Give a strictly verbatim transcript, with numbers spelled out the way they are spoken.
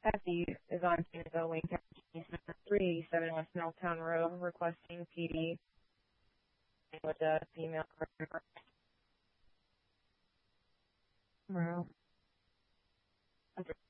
Kathy is on Sanville, Wayne County, case number three eighty-seven West Milltown Road, requesting P D with a female member. Well,